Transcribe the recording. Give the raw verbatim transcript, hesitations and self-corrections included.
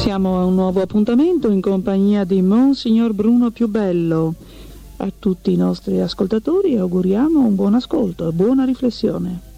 Siamo a un nuovo appuntamento in compagnia di Monsignor Bruno Piubello. A tutti i nostri ascoltatori auguriamo un buon ascolto e buona riflessione.